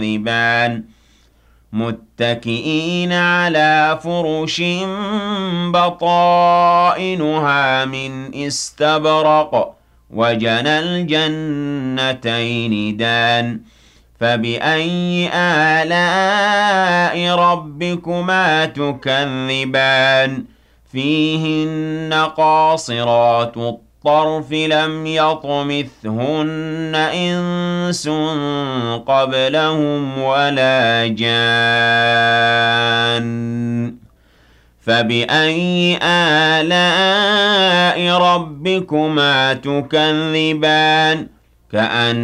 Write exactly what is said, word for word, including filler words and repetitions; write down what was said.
تكذبان متكئين على فرش بطائنها من استبرق وجنى الجنتين دان فبأي آلاء ربكما تكذبان فيهن قاصرات الطرف لم يطمثهن إنس قبلهم ولا جان فبأي آلاء ربكما تكذبان كأن